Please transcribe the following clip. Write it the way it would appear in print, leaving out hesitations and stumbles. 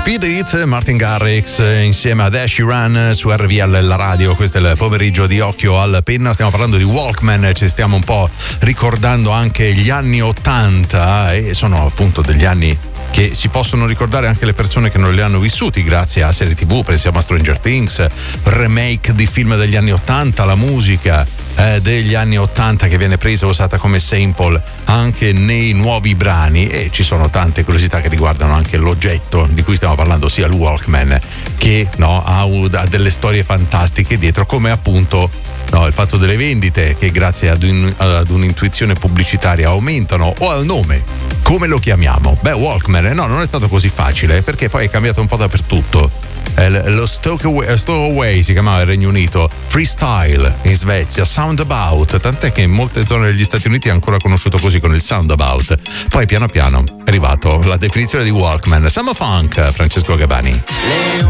Beat It, Martin Garrix insieme ad Ed Sheeran su RVL la radio. Questo è il pomeriggio di Occhio al Penna. Stiamo parlando di Walkman, ci stiamo un po' ricordando anche gli anni 80 e sono appunto degli anni che si possono ricordare anche le persone che non li hanno vissuti grazie a serie TV. Pensiamo a Stranger Things, remake di film degli anni 80, la musica degli anni 80 che viene presa e usata come sample anche nei nuovi brani, e ci sono tante curiosità che riguardano anche l'oggetto di cui stiamo parlando, sia il Walkman che ha delle storie fantastiche dietro, come appunto il fatto delle vendite che grazie ad un'intuizione pubblicitaria aumentano, o al nome, come lo chiamiamo? Beh, Walkman non è stato così facile, perché poi è cambiato un po' dappertutto. Lo Stowaway si chiamava il Regno Unito, Freestyle in Svezia, Soundabout, tant'è che in molte zone degli Stati Uniti è ancora conosciuto così, con il Soundabout. Poi piano piano è arrivato la definizione di Walkman. Summer Funk, Francesco Gabani.